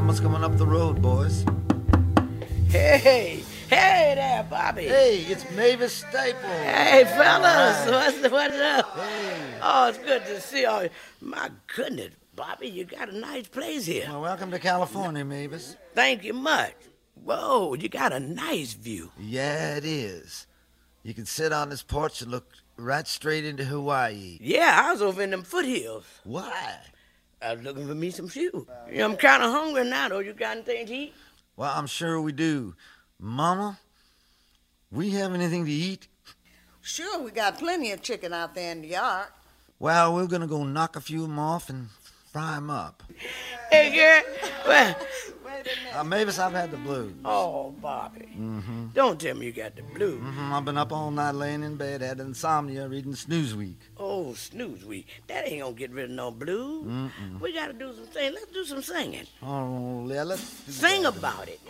Mama's coming up the road, boys. Hey there, Bobby. Hey, it's Mavis Staple. Hey, fellas, Right. what's up? Hey. Oh, it's good to see you. My goodness, Bobby, you got a nice place here. Well, welcome to California, Mavis. Thank you much. Whoa, you got a nice view. Yeah, it is. You can sit on this porch and look right straight into Hawaii. Yeah, I was over in them foothills. Why? I was looking for me some shoes. I'm kind of hungry now, though. You got anything to eat? Well, I'm sure we do. Mama, we have anything to eat? Sure, we got plenty of chicken out there in the yard. Well, we're going to go knock a few of them off and fry them up. Hey, girl. Well, Wait a minute. Mavis, I've had the blues. oh, Bobby. Don't tell me you got the blues. I've been up all night laying in bed, had insomnia, reading Snoozweek. Oh, snooze week. That ain't gonna get rid of no blues. We gotta do some singing. Let's do some singing. Oh, yeah, let's do Sing that. about it.